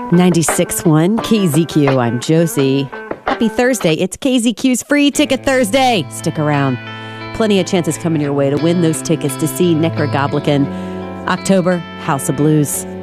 96.1 KZQ. I'm Josie. Happy Thursday. It's KZQ's Free Ticket Thursday. Stick around. Plenty of chances coming your way to win those tickets to see Necrogoblican October House of Blues.